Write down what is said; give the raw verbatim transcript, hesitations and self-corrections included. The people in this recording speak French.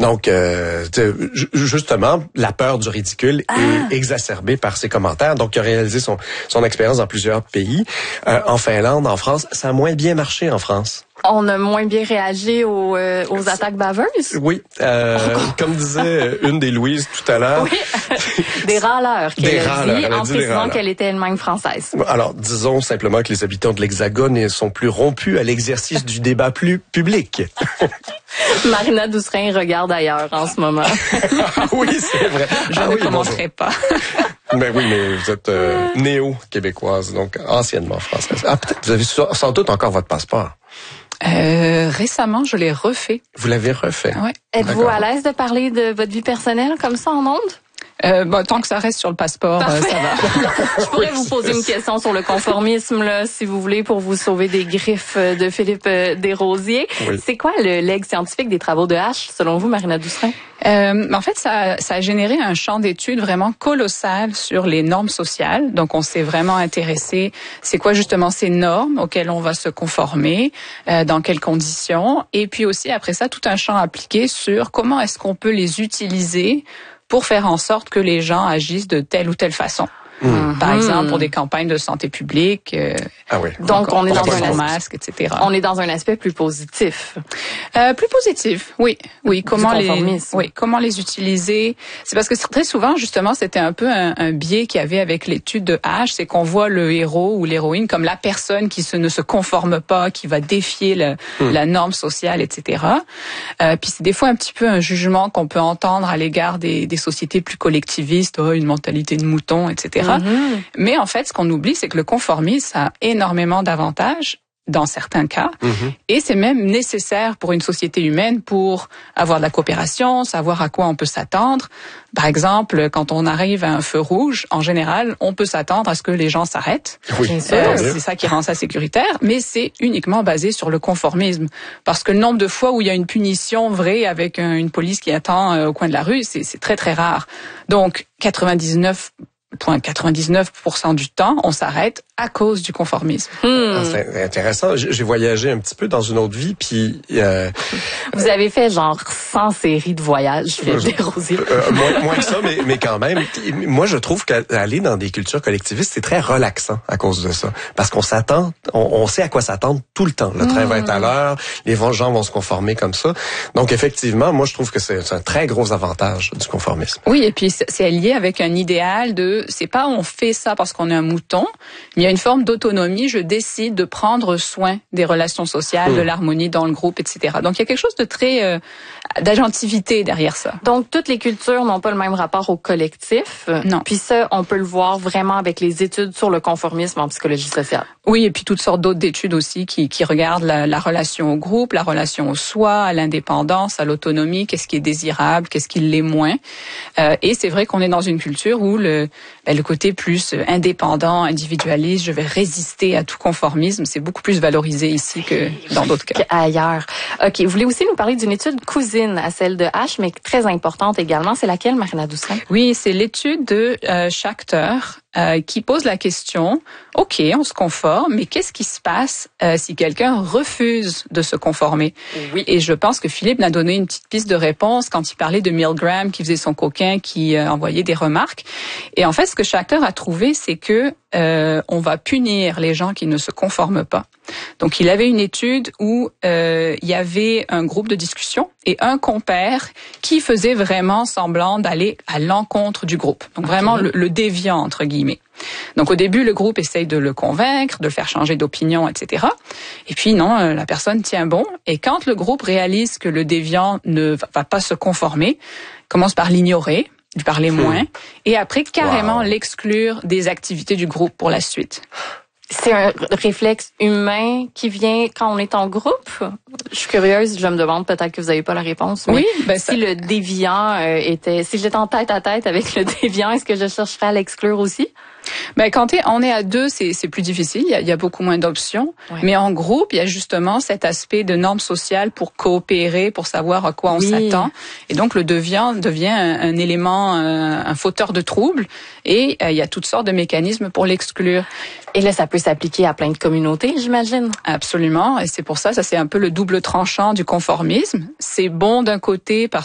Donc, euh, justement, la peur du ridicule ah. est exacerbée par ses commentaires. Donc, il a réalisé son, son expérience dans plusieurs pays. Euh, en Finlande, en France, ça a moins bien marché en France. On a moins bien réagi aux, euh, aux attaques baveuses? Oui. Euh, comme disait une des Louises tout à l'heure. Oui. Des râleurs qu'elle des a râleurs, dit, elle a en dit précisant qu'elle était elle-même française. Alors, disons simplement que les habitants de l'Hexagone sont plus rompus à l'exercice du débat plus public. Marina Doucerin regarde ailleurs en ce moment. Ah oui, c'est vrai. Je ah ne oui, commenterai pas. Ben oui, mais vous êtes euh, néo-québécoise, donc anciennement française. Ah, peut-être vous avez sans doute encore votre passeport. Euh, récemment, je l'ai refait. Vous l'avez refait? Oui. Êtes-vous à l'aise de parler de votre vie personnelle comme ça en ondes? Euh, bon, tant que ça reste sur le passeport, euh, ça va. Je pourrais vous poser une question sur le conformisme, là, si vous voulez, pour vous sauver des griffes de Philippe Desrosiers. Oui. C'est quoi le legs scientifique des travaux de H, selon vous, Marina Doucerin? Euh, en fait, ça, ça a généré un champ d'études vraiment colossal sur les normes sociales. Donc, on s'est vraiment intéressé, c'est quoi justement ces normes auxquelles on va se conformer, euh, dans quelles conditions, et puis aussi, après ça, tout un champ appliqué sur comment est-ce qu'on peut les utiliser pour faire en sorte que les gens agissent de telle ou telle façon. Mmh. Par exemple, pour des campagnes de santé publique. Euh, ah oui. Donc, on, on est dans un masque, et cetera. On est dans un aspect plus positif. Euh, plus positif, oui, oui. Comment les, oui, comment les utiliser. C'est parce que très souvent, justement, c'était un peu un, un biais qu'il y avait avec l'étude de H, c'est qu'on voit le héros ou l'héroïne comme la personne qui se, ne se conforme pas, qui va défier le, mmh. la norme sociale, et cetera. Euh, puis c'est des fois un petit peu un jugement qu'on peut entendre à l'égard des, des sociétés plus collectivistes, oh, une mentalité de mouton, et cetera. Mm-hmm. Mais en fait, ce qu'on oublie, c'est que le conformisme a énormément d'avantages dans certains cas, mm-hmm. et c'est même nécessaire pour une société humaine pour avoir de la coopération, savoir à quoi on peut s'attendre. Par exemple, quand on arrive à un feu rouge, en général, on peut s'attendre à ce que les gens s'arrêtent. Oui. Euh, c'est ça qui rend ça sécuritaire, mais c'est uniquement basé sur le conformisme. Parce que le nombre de fois où il y a une punition vraie avec une police qui attend au coin de la rue, c'est, c'est très très rare. Donc, quatre-vingt-dix-neuf virgule quatre-vingt-dix-neuf pour cent du temps, on s'arrête à cause du conformisme. Hmm. Ah, c'est intéressant. J'ai voyagé un petit peu dans une autre vie, puis... Euh, Vous avez fait genre cent séries de voyages, Philippe Desrosiers. Euh, moins, moins que ça, mais, mais quand même. Moi, je trouve qu'aller dans des cultures collectivistes, c'est très relaxant à cause de ça. Parce qu'on s'attend, on, on sait à quoi s'attendre tout le temps. Le train hmm. va être à l'heure, les gens vont se conformer comme ça. Donc, effectivement, moi, je trouve que c'est un très gros avantage du conformisme. Oui, et puis c'est lié avec un idéal de... C'est pas on fait ça parce qu'on est un mouton, mais il y a une forme d'autonomie. Je décide de prendre soin des relations sociales, mmh. de l'harmonie dans le groupe, et cetera. Donc il y a quelque chose de très euh, d'agentivité derrière ça. Donc toutes les cultures n'ont pas le même rapport au collectif. Non. Puis ça, on peut le voir vraiment avec les études sur le conformisme en psychologie sociale. Oui, et puis toutes sortes d'autres études aussi qui, qui regardent la, la relation au groupe, la relation au soi, à l'indépendance, à l'autonomie, qu'est-ce qui est désirable, qu'est-ce qui l'est moins. Euh, et c'est vrai qu'on est dans une culture où le ben, le côté plus indépendant, individualiste, je vais résister à tout conformisme, c'est beaucoup plus valorisé ici que dans d'autres cas. Ailleurs. OK, vous voulez aussi nous parler d'une étude cousine à celle de H, mais très importante également. C'est laquelle, Marina Doucerin? Oui, c'est l'étude de euh, Schachter euh, qui pose la question, OK, on se conforme, mais qu'est-ce qui se passe euh, si quelqu'un refuse de se conformer? Oui. Et je pense que Philippe n'a donné une petite piste de réponse quand il parlait de Milgram qui faisait son coquin, qui euh, envoyait des remarques. Et en fait, ce que Schachter a trouvé, c'est que euh, on va punir les gens qui ne se conforment pas. Donc, il avait une étude où euh, il y avait un groupe de discussion et un compère qui faisait vraiment semblant d'aller à l'encontre du groupe. Donc, vraiment okay. le, le déviant, entre guillemets. Donc, au début, le groupe essaye de le convaincre, de le faire changer d'opinion, et cetera. Et puis, non, la personne tient bon. Et quand le groupe réalise que le déviant ne va pas se conformer, commence par l'ignorer, lui parler moins, mmh. et après, carrément wow. l'exclure des activités du groupe pour la suite. C'est un réflexe humain qui vient quand on est en groupe? Je suis curieuse, je me demande, peut-être que vous n'avez pas la réponse. Mais oui, ben si ça... le déviant euh, était... Si j'étais en tête à tête avec le déviant, est-ce que je chercherais à l'exclure aussi? Ben quand t'es, on est à deux, c'est, c'est plus difficile. Il y a, il y a beaucoup moins d'options. Ouais. Mais en groupe, il y a justement cet aspect de normes sociales pour coopérer, pour savoir à quoi on oui. s'attend. Et donc le déviant devient un, un élément, un, un fauteur de troubles. Et euh, il y a toutes sortes de mécanismes pour l'exclure. Et là, ça peut s'appliquer à plein de communautés, j'imagine. Absolument. Et c'est pour ça, ça c'est un peu le double tranchant du conformisme. C'est bon d'un côté parce